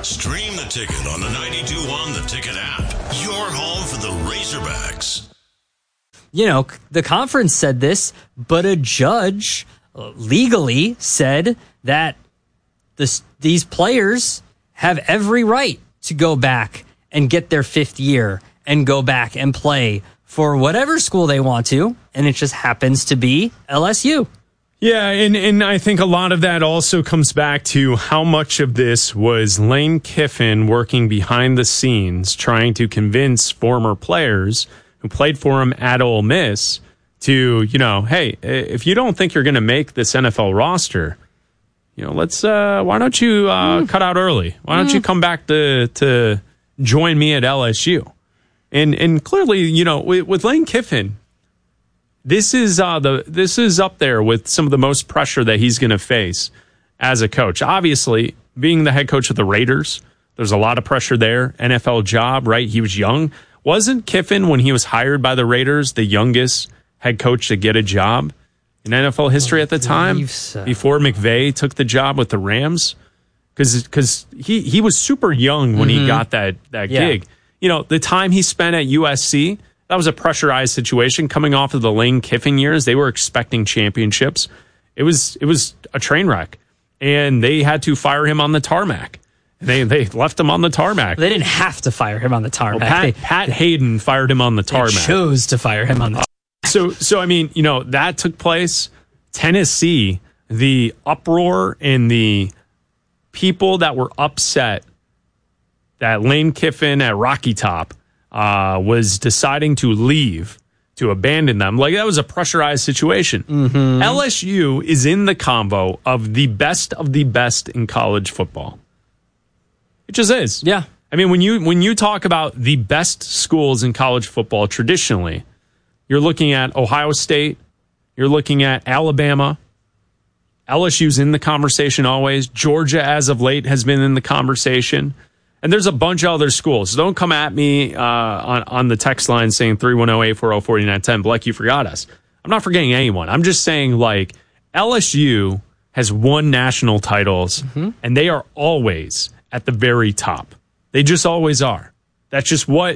Stream the Ticket on the 92.1 The Ticket app. Your home for the Razorbacks. You know, the conference said this, but a judge legally said that these players have every right to go back and get their fifth year and go back and play for whatever school they want to, and it just happens to be LSU. Yeah, and I think a lot of that also comes back to how much of this was Lane Kiffin working behind the scenes trying to convince former players who played for him at Ole Miss to, hey, if you don't think you're going to make this NFL roster, let's why don't you cut out early? Why don't you come back to join me at LSU? And clearly, with Lane Kiffin, this is up there with some of the most pressure that he's going to face as a coach. Obviously, being the head coach of the Raiders, there's a lot of pressure there. NFL job, right? He was young. Wasn't Kiffin, when he was hired by the Raiders, the youngest head coach to get a job in NFL history at the time? So. Before McVay took the job with the Rams? Because he was super young when he got that gig. The time he spent at USC, that was a pressurized situation coming off of the Lane Kiffin years. They were expecting championships. It was a train wreck, and they had to fire him on the tarmac. They left him on the tarmac. They didn't have to fire him on the tarmac. Well, Pat Hayden fired him on the tarmac. They chose to fire him on the tarmac. So I mean, that took place. Tennessee, the uproar and the people that were upset that Lane Kiffin at Rocky Top was deciding to leave, to abandon them. Like, that was a pressurized situation. LSU is in the combo of the best in college football. It just is. Yeah. I mean, when you talk about the best schools in college football traditionally, you're looking at Ohio State, you're looking at Alabama. LSU's in the conversation always. Georgia, as of late, has been in the conversation. And there's a bunch of other schools. So don't come at me on the text line saying 310-840-4910. Blake, you forgot us. I'm not forgetting anyone. I'm just saying, like, LSU has won national titles, and they are always at the very top. They just always are. That's just what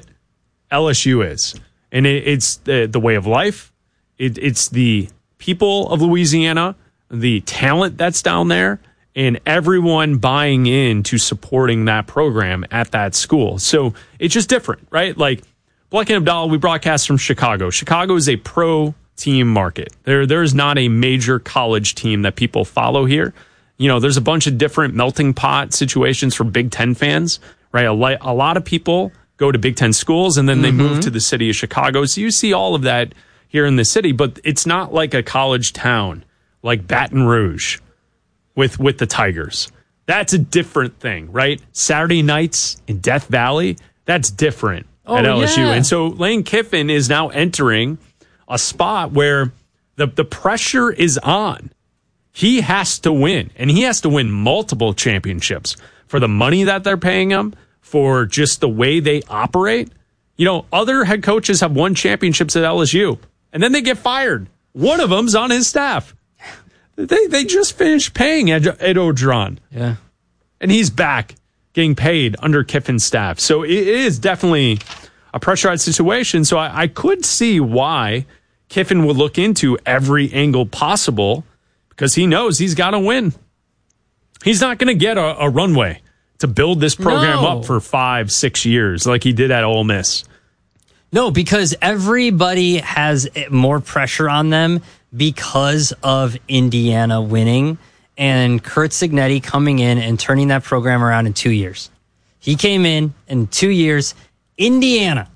LSU is. And it's the way of life. It's the people of Louisiana, the talent that's down there, and everyone buying into supporting that program at that school. So it's just different, right? Like, Blake and Abdallah, we broadcast from Chicago. Chicago is a pro team market. There is not a major college team that people follow here. There's a bunch of different melting pot situations for Big Ten fans, right? A lot of people go to Big Ten schools and then they move to the city of Chicago. So you see all of that here in the city, but it's not like a college town like Baton Rouge with the Tigers. That's a different thing, right? Saturday nights in Death Valley, that's different at LSU. Yeah. And so Lane Kiffin is now entering a spot where the pressure is on. He has to win, and he has to win multiple championships for the money that they're paying him, for just the way they operate. Other head coaches have won championships at LSU, and then they get fired. One of them's on his staff. They just finished paying Ed Orgeron. Yeah. And he's back getting paid under Kiffin's staff. So it is definitely a pressurized situation. So I could see why Kiffin would look into every angle possible, because he knows he's got to win. He's not going to get a runway to build this program up for 5-6 years like he did at Ole Miss. No, because everybody has more pressure on them because of Indiana winning and Curt Cignetti coming in and turning that program around in 2 years. He came in 2 years. Indiana,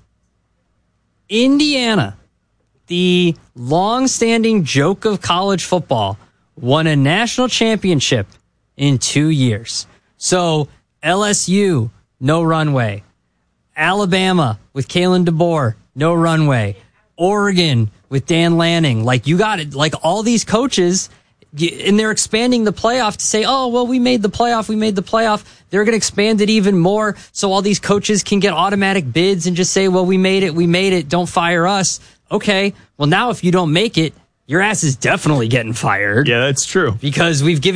the long-standing joke of college football, won a national championship in 2 years. So LSU, no runway. Alabama with Kalen DeBoer, no runway. Oregon with Dan Lanning. Like, you got it. Like, all these coaches, and they're expanding the playoff to say, oh, well, we made the playoff. They're going to expand it even more so all these coaches can get automatic bids and just say, well, we made it. Don't fire us. Okay, well, now if you don't make it, your ass is definitely getting fired. Yeah, that's true. Because we've given